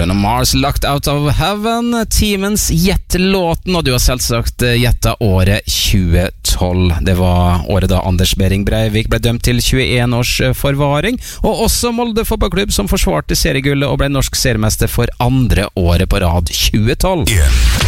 Bruno Mars, Locked Out of Heaven, timens gjettelåten, og du har selvsagt gjettet året 2012. Det var året da Anders Behring Breivik ble dømt til 21 års forvaring, og også Molde fotballklubb som forsvarte seriegullet og ble norsk seriemester for andre året på rad 2012.